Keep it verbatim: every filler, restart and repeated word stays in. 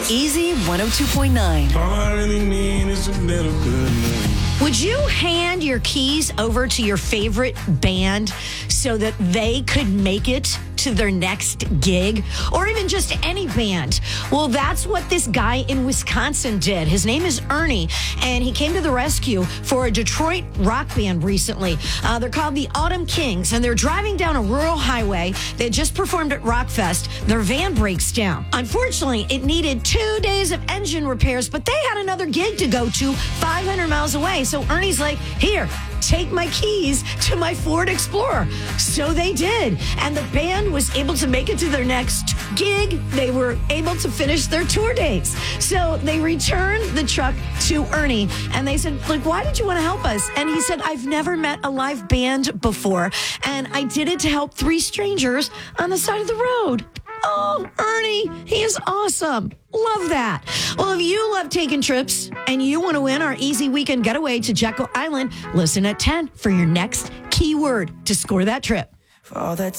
Easy one oh two point nine. All I really need is a little good news. Would you hand your keys over to your favorite band so that they could make it to their next gig, or even just any band? Well, that's what this guy in Wisconsin did. His name is Ernie, and he came to the rescue for a Detroit rock band recently. Uh, they're called the Autumn Kings, and they're driving down a rural highway. They just performed at Rockfest. Their van breaks down. Unfortunately, it needed two days of engine repairs, but they had another gig to go to five hundred miles away. So Ernie's like, here, take my keys to my Ford Explorer. So they did. And the band was able to make it to their next gig. They were able to finish their tour dates. So they returned the truck to Ernie, and they said, like, why did you want to help us? And he said, I've never met a live band before, and I did it to help three strangers on the side of the road. Oh, Ernie, he is awesome. Love that. Well, if you love taking trips and you want to win our easy weekend getaway to Jekyll Island, listen at ten for your next keyword to score that trip. For all that